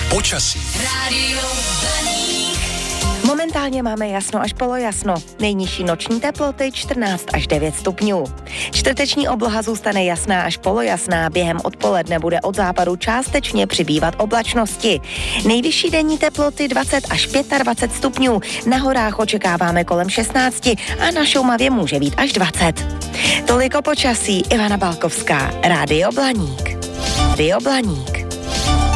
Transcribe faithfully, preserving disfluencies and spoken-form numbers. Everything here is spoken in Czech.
Počasí. Rádio Blaník. Momentálně máme jasno až polojasno. Nejnižší noční teploty čtrnáct až devět stupňů. Čtvrteční obloha zůstane jasná až polojasná. Během odpoledne bude od západu částečně přibývat oblačnosti. Nejvyšší denní teploty dvacet až dvacet pět stupňů. Na horách očekáváme kolem šestnáct a na Šumavě může být až dvacet. Toliko počasí. Ivana Balkovská, Rádio Blaník. Rádio Blaník.